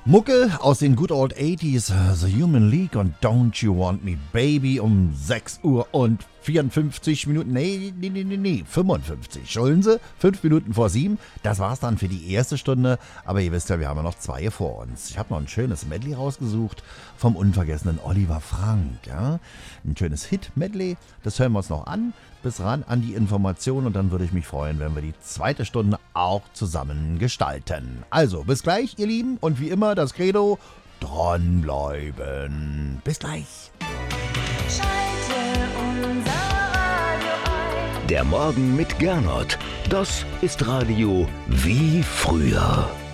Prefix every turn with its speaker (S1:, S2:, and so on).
S1: Mucke aus den Good Old 80s, The Human League und Don't You Want Me Baby um 6 Uhr und 54 Minuten, nee, 55, entschuldigen Sie, 5 Minuten vor 7. Das war's dann für die erste Stunde, aber ihr wisst ja, wir haben ja noch 2 vor uns. Ich habe noch ein schönes Medley rausgesucht vom unvergessenen Oliver Frank, ja. Ein schönes Hit-Medley, das hören wir uns noch an, bis ran an die Information und dann würde ich mich freuen, wenn wir die zweite Stunde auch zusammen gestalten. Also, bis gleich, ihr Lieben, und wie immer das Credo, dranbleiben. Bis gleich.
S2: Der Morgen mit Gernot, das ist Radio wie früher.